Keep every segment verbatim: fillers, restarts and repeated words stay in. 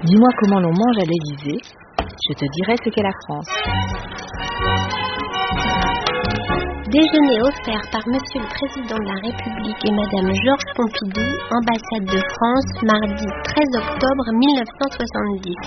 Dis-moi comment l'on mange à l'Élysée, je te dirai ce qu'est la France. Déjeuner offert par Monsieur le Président de la République et Madame Georges Pompidou, ambassade de France, mardi treize octobre mille neuf cent soixante-dix.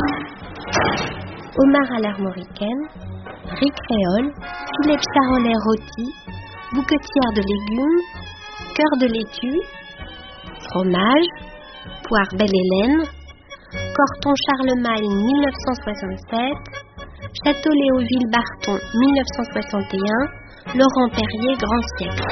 Homard à l'armoricaine, riz créole, filet de charolais rôti, bouquetière de légumes, cœur de laitue, fromage, poire belle Hélène, Corton Charlemagne mille neuf cent soixante-sept, Château Léoville Barton mille neuf cent soixante et un, Laurent Perrier Grand Siècle.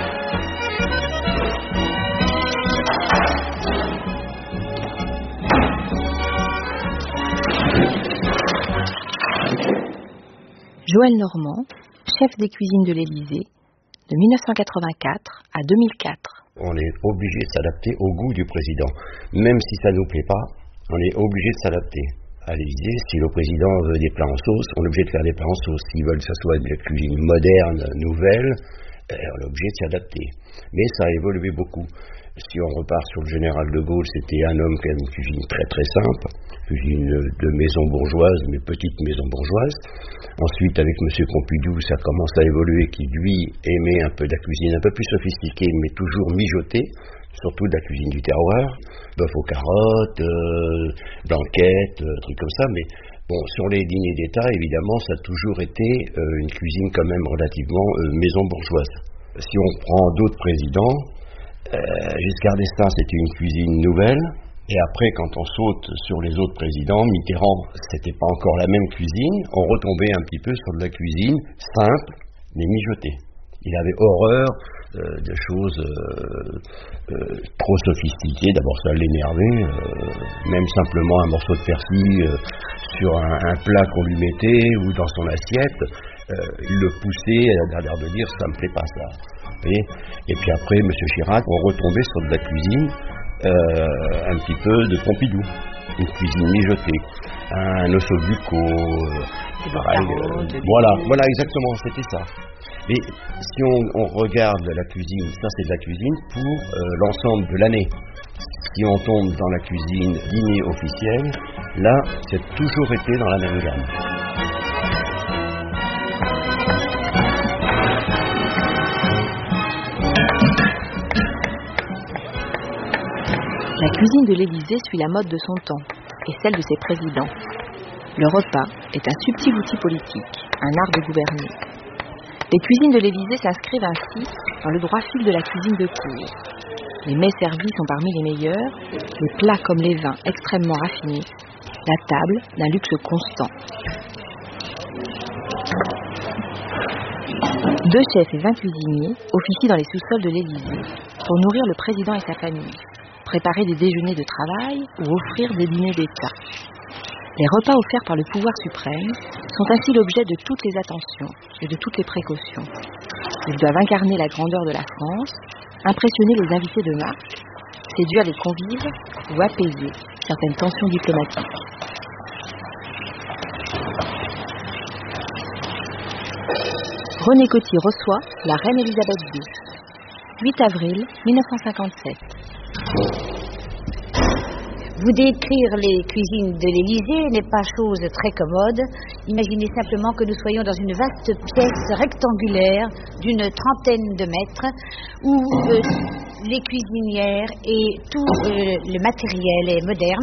Joël Normand, chef des cuisines de l'Élysée, de mille neuf cent quatre-vingt-quatre à deux mille quatre. On est obligé de s'adapter au goût du président. Même si ça ne nous plaît pas, on est obligé de s'adapter. À l'Élysée, si le président veut des plats en sauce, on est obligé de faire des plats en sauce. S'ils veulent que ça soit de la cuisine moderne, nouvelle, on est obligé de s'adapter. Mais ça a évolué beaucoup. Si on repart sur le général de Gaulle, c'était un homme qui avait une cuisine très très simple, cuisine de maison bourgeoise, mais petite maison bourgeoise. Ensuite, avec M. Pompidou, ça commence à évoluer, qui lui aimait un peu de la cuisine un peu plus sophistiquée, mais toujours mijotée, surtout de la cuisine du terroir, bœuf aux carottes, euh, blanquette, euh, trucs comme ça. Mais bon, sur les dîners d'État, évidemment, ça a toujours été euh, une cuisine quand même relativement euh, maison bourgeoise. Si on prend d'autres présidents, Euh, Giscard d'Estaing, c'était une cuisine nouvelle, et après, quand on saute sur les autres présidents, Mitterrand, c'était pas encore la même cuisine, on retombait un petit peu sur de la cuisine simple, mais mijotée. Il avait horreur euh, de choses euh, euh, trop sophistiquées. D'abord, ça l'énervait, euh, même simplement un morceau de persil euh, sur un, un plat qu'on lui mettait ou dans son assiette, euh, il le poussait à l'air de dire ça me plaît pas ça. Et, et puis après, M. Chirac, on retombait sur de la cuisine euh, un petit peu de Pompidou, une cuisine mijotée, un ossobuco, euh, pareil. Euh, voilà, voilà, exactement, c'était ça. Mais si on, on regarde la cuisine, ça c'est de la cuisine pour euh, l'ensemble de l'année. Si on tombe dans la cuisine dîner officielle, là, c'est toujours été dans la même gamme. La cuisine de l'Élysée suit la mode de son temps et celle de ses présidents. Le repas est un subtil outil politique, un art de gouverner. Les cuisines de l'Élysée s'inscrivent ainsi dans le droit fil de la cuisine de cour. Les mets servis sont parmi les meilleurs, les plats comme les vins extrêmement raffinés, la table d'un luxe constant. Deux chefs et vingt cuisiniers officient dans les sous-sols de l'Élysée pour nourrir le président et sa famille, préparer des déjeuners de travail ou offrir des dîners d'État. Les repas offerts par le pouvoir suprême sont ainsi l'objet de toutes les attentions et de toutes les précautions. Ils doivent incarner la grandeur de la France, impressionner les invités de marque, séduire les convives ou apaiser certaines tensions diplomatiques. René Coty reçoit la reine Elisabeth deux, huit avril mille neuf cent cinquante-sept. Vous décrire les cuisines de l'Élysée n'est pas chose très commode. Imaginez simplement que nous soyons dans une vaste pièce rectangulaire d'une trentaine de mètres où euh, les cuisinières et tout euh, le matériel est moderne.